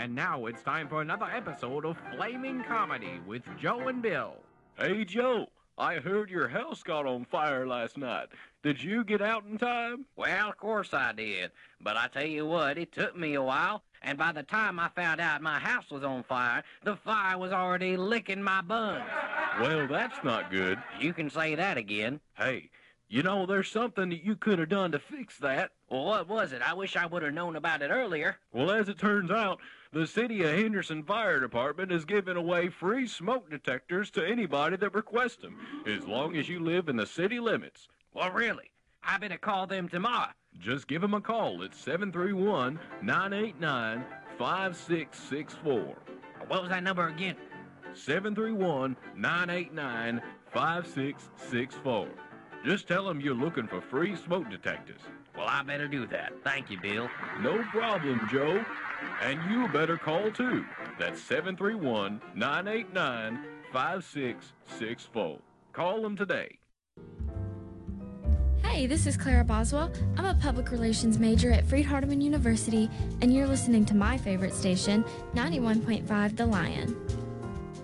And now it's time for another episode of Flaming Comedy with Joe and Bill. Hey, Joe, I heard your house got on fire last night. Did you get out in time? Well, of course I did. But I tell you what, it took me a while, and by the time I found out my house was on fire, the fire was already licking my buns. Well, that's not good. You can say that again. Hey, you know, there's something that you could have done to fix that. Well, what was it? I wish I would have known about it earlier. Well, as it turns out, the City of Henderson Fire Department is giving away free smoke detectors to anybody that requests them, as long as you live in the city limits. Well, really? I better call them tomorrow. Just give them a call at 731-989-5664. What was that number again? 731-989-5664. Just tell them you're looking for free smoke detectors. Well, I better do that. Thank you, Bill. No problem, Joe. And you better call, too. That's 731-989-5664. Call them today. Hey, this is Clara Boswell. I'm a public relations major at Freed-Hardeman University, and you're listening to my favorite station, 91.5 The Lion.